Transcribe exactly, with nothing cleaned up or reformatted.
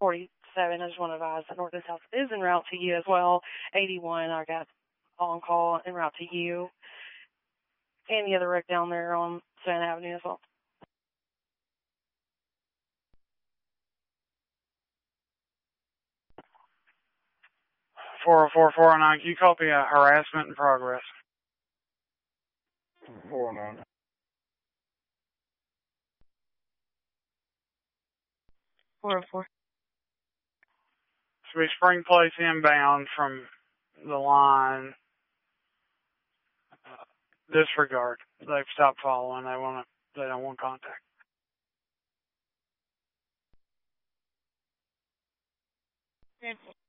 forty-seven, I just want to advise that Northern South is en route to you as well. eighty-one, I got on call en route to you. And the other wreck down there on Savannah Avenue as well. four oh four, four oh nine, can you copy a harassment in progress? four oh nine. four oh four. Should be Spring Place inbound from the line. Uh, disregard. They've stopped following. They want to. They don't want contact. Okay.